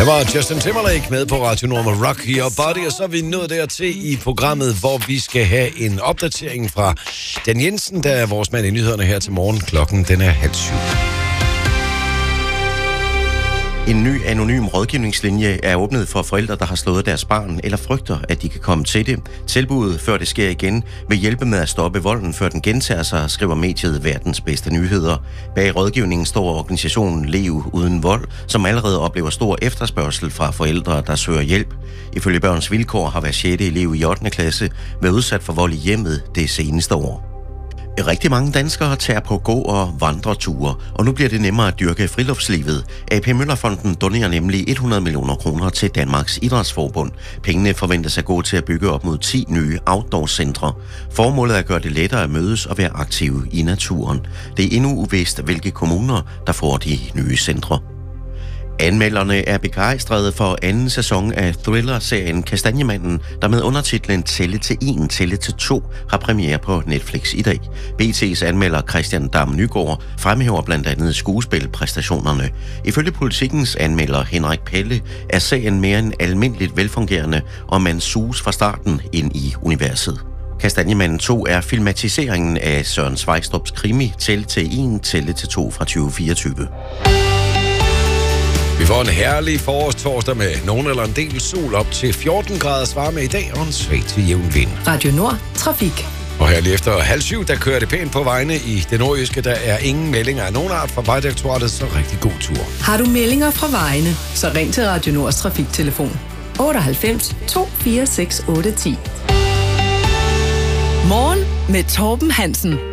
Der var Justin Timberlake med på Radio Nord med Rock Your Body, og så er vi nået dertil i programmet, hvor vi skal have en opdatering fra Dan Jensen, der er vores mand i nyhederne her til morgen. Klokken den er 6:30. En ny anonym rådgivningslinje er åbnet for forældre, der har slået deres barn eller frygter, at de kan komme til det. Tilbuddet, før det sker igen, vil hjælpe med at stoppe volden, før den gentager sig, skriver mediet Verdens Bedste Nyheder. Bag rådgivningen står organisationen Lev Uden Vold, som allerede oplever stor efterspørgsel fra forældre, der søger hjælp. Ifølge Børns Vilkår har hver 6. elev i 8. klasse været udsat for vold i hjemmet det seneste år. Rigtig mange danskere tager på gå- og vandreture, og nu bliver det nemmere at dyrke friluftslivet. AP Møllerfonden donerer nemlig 100 millioner kroner til Danmarks Idrætsforbund. Pengene forventes at gå til at bygge op mod 10 nye outdoor-centre. Formålet er at gøre det lettere at mødes og være aktive i naturen. Det er endnu uvist, hvilke kommuner, der får de nye centre. Anmelderne er begejstrede for anden sæson af thriller-serien Kastanjemanden, der med undertitlen Tælle til 1, Tælle til 2 har premiere på Netflix i dag. BT's anmelder Christian Dam Nygaard fremhæver blandt andet skuespilpræstationerne. Ifølge Politikens anmelder Henrik Pelle er serien mere end almindeligt velfungerende, og man suges fra starten ind i universet. Kastanjemanden 2 er filmatiseringen af Søren Sveistrups krimi Tælle til 1, Tælle til 2 fra 2024. Vi får en herlig forårstorsdag med nogen eller en del sol op til 14 graders varme i dag og en svag til jævn vind. Radio Nord Trafik. Og her lige efter 6:30, der kører det pænt på vejene i det nordjyske. Der er ingen meldinger af nogen art fra Vejdirektoratet, så rigtig god tur. Har du meldinger fra vejene, så ring til Radio Nords trafiktelefon 98 246 810. Morgen med Torben Hansen.